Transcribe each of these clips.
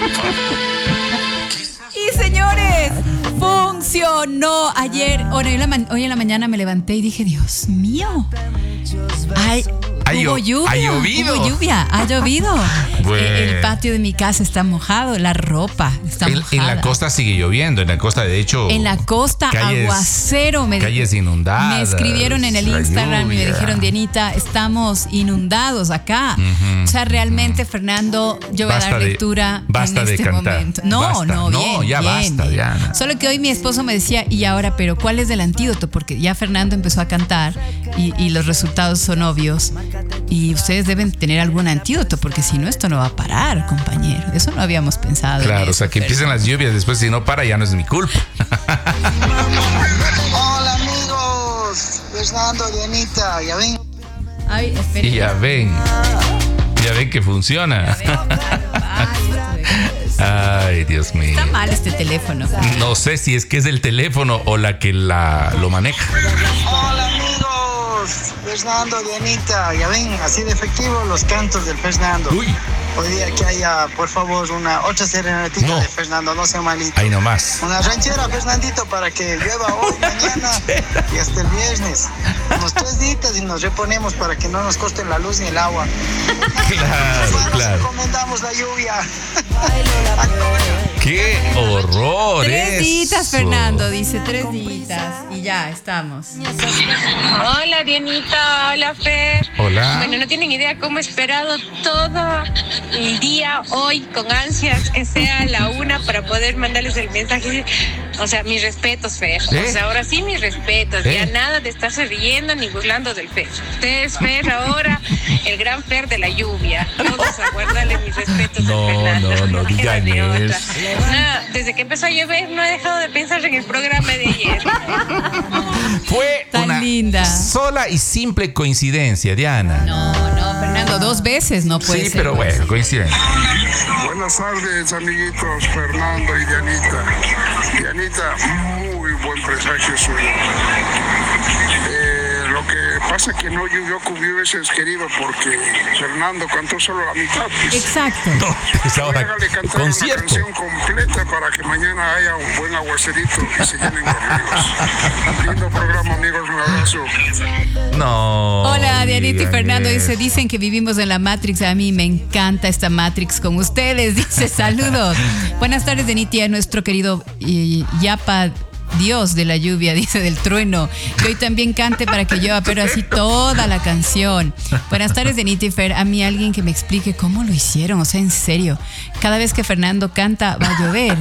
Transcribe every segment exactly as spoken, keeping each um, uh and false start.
Y señores, funcionó. Ayer, hoy en, la ma- hoy en la mañana me levanté y dije, Dios mío. Ay, Hay hubo lluvia. Ha llovido. Hubo lluvia, ha llovido. Bueno. El, el patio de mi casa está mojado, la ropa está En, mojada. en la costa sigue lloviendo, en la costa de hecho. En la costa, calles, aguacero. Me, calles inundadas. Me escribieron en el la Instagram y me lluvia. dijeron, Dianita, estamos inundados acá. Ujú, O sea, realmente, Fernando, yo voy Basta a dar de- lectura basta en de este cantar. momento. No, Basta. no, bien, No, ya bien, basta, bien. Diana. Solo que hoy mi esposo me decía, y ahora, pero ¿cuál es el antídoto? Porque ya Fernando empezó a cantar y, y los resultados son obvios. Y ustedes deben tener algún antídoto, porque si no, esto no va a parar, compañero. Eso no habíamos pensado. Claro, en o eso, sea, que Fer. empiecen las lluvias, después si no para ya no es mi culpa. Hola amigos, Fernando, Dianita, ya ven. Ay, espera. Y ya ven, ya ven que funciona. Ay, Dios mío. Está mal este teléfono. No sé si es que es el teléfono o la que la, lo maneja. Hola amigos, Fernando, Dianita, ya ven, así de efectivo los cantos del Fernando. Uy, Hoy día que haya, por favor, una otra serenatita No. de Fernando, no sea malito. ahí nomás. Una ranchera, Fernandito, para que llueva hoy, mañana y hasta el viernes. Unos tres días y nos reponemos para que no nos coste la luz ni el agua. Claro, Nos claro. encomendamos la lluvia. ¡Qué horror! Tres ditas, eso. Fernando, dice tres ditas. Y ya, estamos. Hola Dianita, hola Fer. Hola. Bueno, no tienen idea cómo he esperado todo el día hoy con ansias que sea la una para poder mandarles el mensaje. O sea, mis respetos, Fer. ¿Eh? O sea, ahora sí mis respetos. ¿Eh? Ya nada de estarse riendo ni burlando del Fer. Usted es Fer ahora, el gran Fer de la lluvia. Todos a guardarle mis respetos No, al Fernando. no, no queda digan de otra. eso. Nada, desde que empezó a llover no he dejado de pensar en el programa de ayer. Fue Tan una linda. sola y simple coincidencia, Diana. No, no, Fernando, dos veces no puede sí, ser. pero bueno, coincidencia. Buenas tardes, amiguitos, Fernando y Dianita. Dianita, muy buen presagio suyo. Eh, lo que pasa es que no llovió como hubieses querido porque Fernando cantó solo la mitad. Pues. Exacto. No, es ahora Hágale cantar concierto. una canción completa para que mañana haya un buen aguacerito y se llenen corridos. Lindo programa, amigos, un abrazo. No. Hola, Dianita y digan Fernando. Dice, eso. dicen que vivimos en la Matrix. A mí me encanta esta Matrix con ustedes. Dice, saludos. Buenas tardes, Dianita, y a nuestro querido eh, Yapa Dios de la lluvia, dice, del trueno. Que hoy también cante para que llueva, pero así toda la canción. Buenas tardes, Dianita y Fer. A mí alguien que me explique cómo lo hicieron. O sea, en serio. Cada vez que Fernando canta va a llover.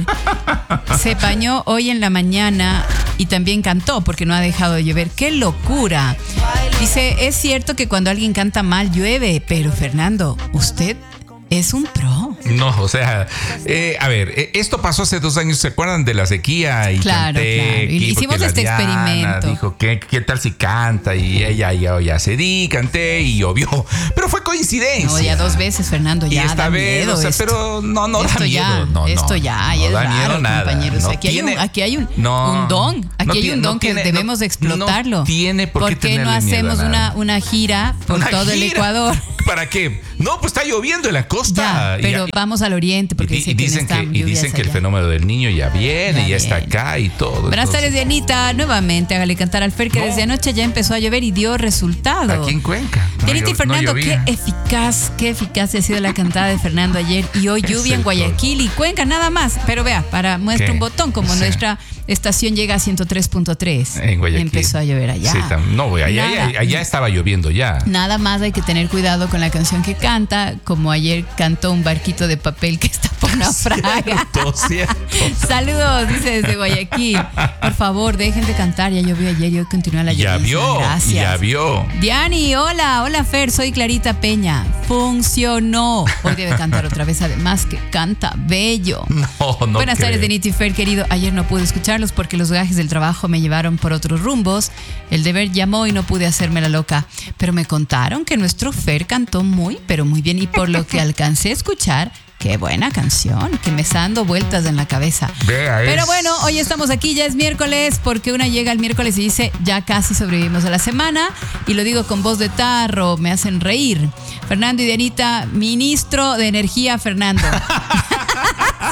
Se bañó hoy en la mañana y también cantó porque no ha dejado de llover. ¡Qué locura! Dice, es cierto que cuando alguien canta mal llueve, pero Fernando, usted es un pro. No, o sea, eh, a ver, eh, esto pasó hace dos años, ¿se acuerdan de la sequía? Y Claro, canté, claro. Y que- hicimos porque la este Diana experimento. Dijo, ¿qué, ¿qué tal si canta? Y ella ya, ya se di, canté y llovió. Pero fue coincidencia. No, ya dos veces, Fernando, Y ya esta da vez, miedo o sea, esto. pero no, no da Esto miedo. ya, no, no, esto ya, no ya es da raro, miedo nada. compañeros. No aquí, hay tiene- un, aquí hay un, no, un don, aquí no hay tiene- un don no que tiene- debemos no- explotarlo. no tiene por qué ¿Por qué no tenerle miedo a hacemos nada? una, una gira por Una todo el gira. Ecuador? ¿Para qué? No, pues está lloviendo en la costa. Ya, Y- pero y- vamos al oriente porque y, dicen y que, dicen no están que, y dicen lluvias que el allá. fenómeno del niño ya viene, Ya ya, está viene. acá y todo. Buenas entonces- tardes, Dianita. Nuevamente, hágale cantar al Fer que No. desde anoche ya empezó a llover y dio resultado. Aquí en Cuenca. No Dianita y llo- Fernando, no qué llovía. eficaz, qué eficaz ha sido la cantada de Fernando ayer. Y hoy Es lluvia en el Guayaquil y Cuenca, nada más. Pero vea, para muestra ¿Qué? un botón, como Sí. nuestra estación llega a ciento tres punto tres. En Guayaquil. Empezó a llover allá. Sí, tam- no, güey, allá, Nada. allá, allá estaba lloviendo ya. Nada más hay que tener cuidado con la canción que canta, como ayer cantó un barquito de papel que está por naufragar. Cierto, cierto. Saludos, dice desde Guayaquil. Por favor, dejen de cantar. Ya llovió ayer y hoy continúa la lluvia. Ya vio, Gracias. ya vio. Diani, hola, hola Fer, soy Clarita Peña. Funcionó. Hoy debe cantar otra vez, además que canta bello. No, no Buenas creo. tardes, Denito y Fer, querido. Ayer no pude escucharlos porque los gajes del trabajo me llevaron por otros rumbos. El deber llamó y no pude hacerme la loca. Pero me contaron que nuestro Fer cantó muy, pero muy bien. Y por lo que alcancé a escuchar, qué buena canción, que me está dando vueltas en la cabeza. Vea, Pero es- bueno, hoy estamos aquí, ya es miércoles, porque una llega el miércoles y dice, ya casi sobrevivimos a la semana. Y lo digo con voz de tarro, me hacen reír. Fernando y Dianita, ministro de Energía, Fernando.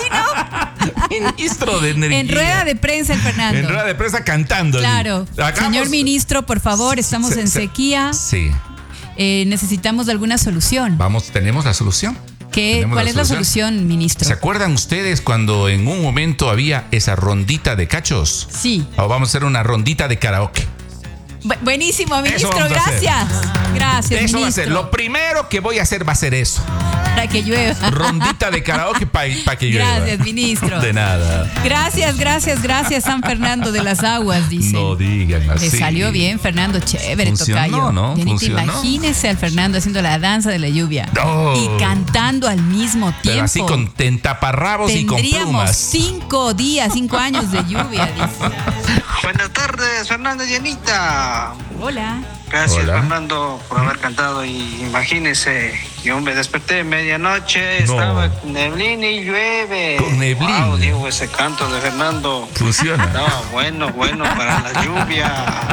Ministro de Energía. En rueda de prensa el Fernando. En rueda de prensa cantando. Claro. Acabamos... Señor ministro, por favor, estamos se, en se, sequía. Sí. Eh, necesitamos alguna solución. Vamos, tenemos la solución. ¿Qué, ¿Cuál la es solución? la solución, ministro? ¿Se acuerdan ustedes cuando en un momento había esa rondita de cachos? Sí. O vamos a hacer una rondita de karaoke. Bu- buenísimo, ministro, gracias. Gracias, Eso ministro. va a ser. Lo primero que voy a hacer va a ser eso. Para que llueva. Rondita de karaoke para pa que llueva. Gracias, ministro. De nada. Gracias, gracias, gracias, San Fernando de las Aguas, dice. No digan así. Le salió bien, Fernando, chévere, Funcionó, tocayo. ¿no? Yanita, Funcionó. imagínese al Fernando haciendo la danza de la lluvia. No. Y cantando al mismo tiempo. Pero así con en taparrabos y con Tendríamos plumas. cinco días, cinco años de lluvia, dice. Buenas tardes, Fernando y Yanita. Hola. Gracias, Hola. Fernando, por haber cantado. Y imagínese, yo me desperté medianoche, No. estaba con neblina y llueve. Con neblina. Wow, digo, ese canto de Fernando. Funciona. Estaba bueno, bueno para la lluvia.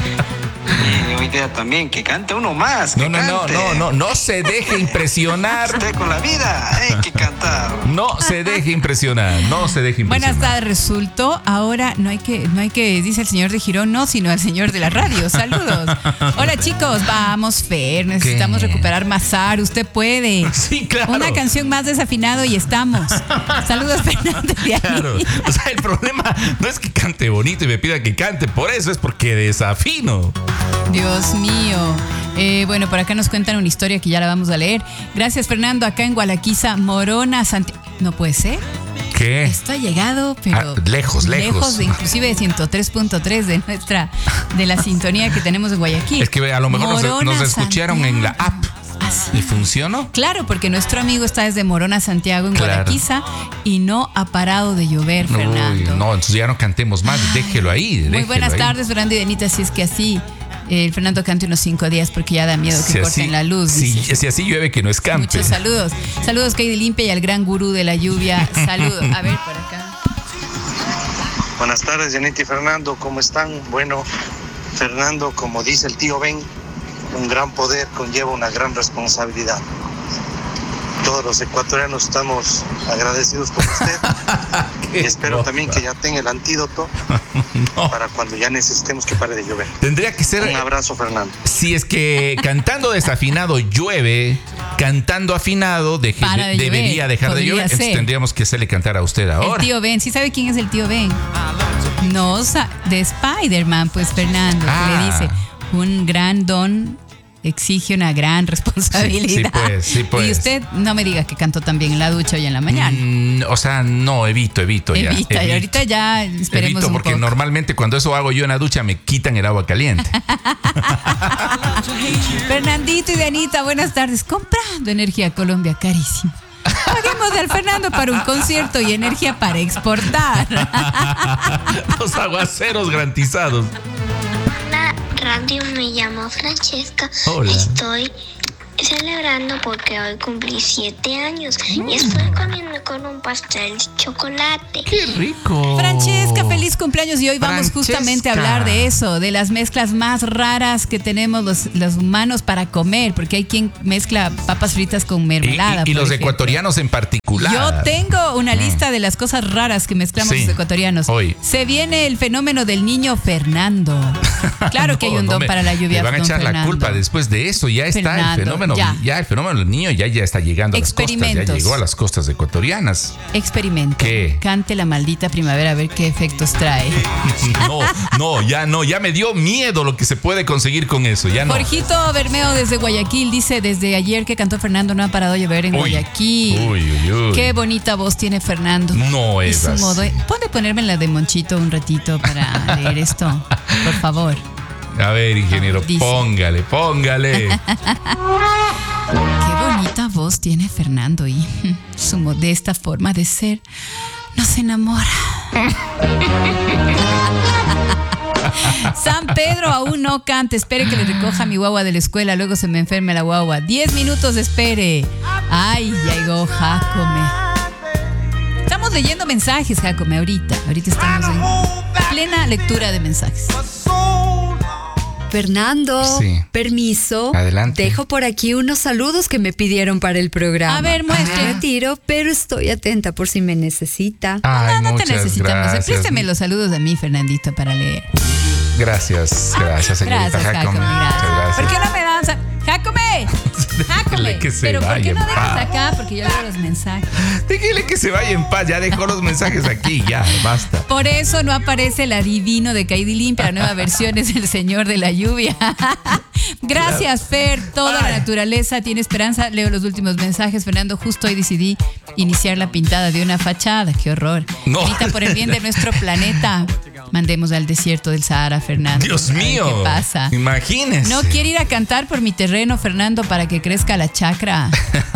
Y hoy día también, que cante uno más. No, que no, no, cante. no, no, no se deje impresionar. Usted con la vida, hay que cantar. No se deje impresionar. No se deje impresionar. Buenas tardes, resultó. Ahora no hay que, no hay que, dice el señor de Girón, no, sino al señor de la radio. Saludos. Hola, chicos, vamos, Fer, necesitamos ¿Qué? recuperar Mazar, usted puede. Sí, claro. Una canción más desafinado y estamos. Saludos, Fernando. Claro. O sea, el problema no es que cante bonito y me pida que cante, por eso es porque desafino. Dios mío. Eh, bueno, por acá nos cuentan una historia que ya la vamos a leer. Gracias, Fernando. Acá en Gualaquiza, Morona, Santiago. No puede ser. ¿Qué? Esto ha llegado, pero Ah, lejos, lejos. Lejos de inclusive de ciento tres punto tres de nuestra, de la sintonía que tenemos en Guayaquil. Es que a lo mejor nos, Morona, nos escucharon en la app. ¿Ah, sí? ¿Y funcionó? Claro, porque nuestro amigo está desde Morona, Santiago, en Claro. Gualaquiza, y no ha parado de llover, Fernando. Uy, no, entonces ya no cantemos más, déjelo ahí. Muy déjelo buenas ahí. tardes, Fernando y Denita, si es que así eh, Fernando cante unos cinco días porque ya da miedo que Si corten así- la luz. Si, dice. si así llueve, que no escampe. Muchos saludos. Saludos, Kay de Limpia y al gran gurú de la lluvia. Saludos. A ver, por acá. Buenas tardes, Yanita y Fernando, ¿cómo están? Bueno, Fernando, como dice el tío Ben, un gran poder conlleva una gran responsabilidad. Todos los ecuatorianos estamos agradecidos con usted y espero no, también que ya tenga el antídoto No. para cuando ya necesitemos que pare de llover. Tendría que ser. Un abrazo, Fernando. Si es que cantando desafinado llueve, cantando afinado deje- Para de llover, debería dejar de podría llover. Entonces ser. tendríamos que hacerle cantar a usted El ahora. tío Ben. ¿Sí sabe quién es el tío Ben? No, sa- de Spider-Man, pues Fernando, que Ah. le dice, un gran don exige una gran responsabilidad. Sí, sí, pues, sí, pues. Y usted no me diga que cantó también en la ducha hoy en la mañana. Mm, o sea, no, evito, evito ya. Evita, y evito. ahorita ya esperemos Evito, un porque poco. normalmente cuando eso hago yo en la ducha me quitan el agua caliente. Fernandito y Danita, buenas tardes. Comprando energía Colombia, carísimo. Paguemos al Fernando para un concierto y energía para exportar. Los aguaceros garantizados. La radio, me llamo Francesca. Hola. Estoy celebrando porque hoy cumplí siete años y estoy comiendo con un pastel de chocolate. ¡Qué rico! Francesca, feliz cumpleaños. Y hoy vamos Francesca. justamente a hablar de eso, de las mezclas más raras que tenemos los, los humanos para comer, porque hay quien mezcla papas fritas con Y, mermelada. y- y por los ejemplo. ecuatorianos en particular. Yo tengo una lista de las cosas raras que mezclamos Sí, los ecuatorianos. hoy. Se viene el fenómeno del niño Fernando. Claro que hay No, un no don me- para la lluvia. Me van a don echar la Fernando. culpa después de eso. Ya está Fernando, el fenómeno. ya. Ya. el fenómeno del niño ya, ya está llegando a las costas. Ya Experimentos. llegó a las costas ecuatorianas. Experimento. ¿Qué? Cante la maldita primavera a ver qué efectos trae. No, no, ya no. Ya me dio miedo lo que se puede conseguir con eso. Ya no. Jorgito Bermeo desde Guayaquil dice, desde ayer que cantó Fernando no ha parado de llover en Uy, Guayaquil. uy, uy, uy. Qué bonita voz tiene Fernando. No Y es su así. modo. Puede ponerme la de Monchito un ratito para leer esto, por favor. A ver, ingeniero, Dice. póngale, póngale. Qué bonita voz tiene Fernando y su modesta forma de ser nos enamora. San Pedro aún no canta. Espere que le recoja mi guagua de la escuela. Luego se me enferme la guagua. Diez minutos, espere. Ay, llegó Jacome. Estamos leyendo mensajes, Jacome, ahorita. Ahorita estamos en plena lectura de mensajes. Fernando, Sí. permiso. Adelante. Dejo por aquí unos saludos que me pidieron para el programa. A ver, muestre. Me retiro, pero estoy atenta por si me necesita. Ay, no, no te muchas necesitamos. gracias. Présteme los saludos a mí, Fernandito, para leer. Gracias, gracias, señorita Gracias, Jacome. Jacome, Muchas gracias. gracias. ¿Por qué no me das? ¡Jacome! ¡Jacome! Déjele que se Pero ¿por vaya qué no en dejas paz. acá? Porque yo leo los mensajes. Déjele que se vaya en paz. Ya dejó los mensajes aquí. Ya, basta. Por eso no aparece el adivino de Caída y Limpia. La nueva versión es el señor de la lluvia. Gracias, Fer. Toda la naturaleza tiene esperanza. Leo los últimos mensajes. Fernando, justo hoy decidí iniciar la pintada de una fachada. ¡Qué horror! No. Ahorita, por el bien de nuestro planeta, mandemos al desierto del Sahara, Fernando. Dios Ay, mío. ¿qué pasa? Imagínese. No quiere ir a cantar por mi terreno, Fernando, para que crezca la chacra.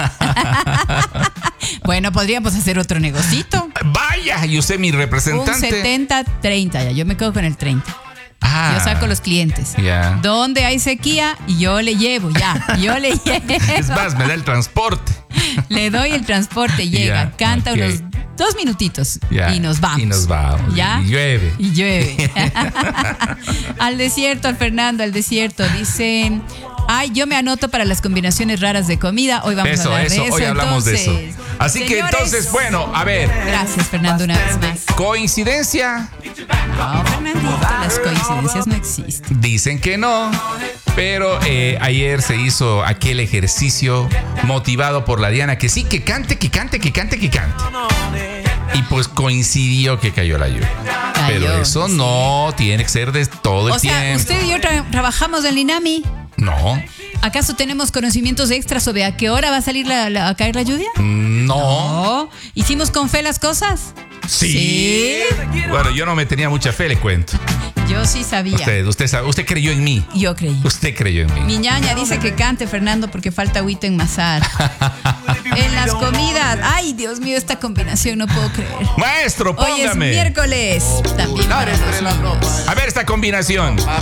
Bueno, podríamos hacer otro negocito. Vaya, y usted mi Un representante. setenta treinta, ya. Yo me quedo con el treinta. Ah, Yo saco los clientes. Ya. Donde hay sequía, yo le llevo, ya. Yo le llevo. Es más, me da el transporte. Le doy el transporte, llega, Ya, canta ok. unos dos minutitos Ya, y nos vamos. y nos vamos. ¿Ya? Y llueve. Y llueve. Al desierto, al Fernando, al desierto. Dice, ay, yo me anoto para las combinaciones raras de comida. Hoy vamos Eso, a hablar eso, de eso. hoy hablamos de eso. Entonces, Así que señores, entonces, bueno, a ver. Gracias, Fernando, una vez más. ¿Coincidencia? No, Fernandito, las coincidencias no existen. Dicen que no. Pero eh, ayer se hizo aquel ejercicio motivado por la Diana, que sí, que cante, que cante, que cante, que cante. Y pues coincidió que cayó la lluvia. Cayó, Pero eso sí. no tiene que ser de todo el O sea, tiempo. usted y yo tra- trabajamos en Linami. No, ¿Acaso tenemos conocimientos extras sobre a qué hora va a salir la, la- a caer la lluvia? no. No. ¿Hicimos con fe las cosas? Sí. Bueno, yo no me tenía mucha fe, le cuento. Yo sí sabía. Usted, usted, sabe- usted creyó en mí. Yo creí. Usted creyó en mí. Mi ñaña dice que cante, Fernando, porque falta agüita en Mazar. En las comidas. Ay, Dios mío, esta combinación no puedo creer. Maestro, Hoy es póngame. miércoles. También para los niños. A ver esta combinación.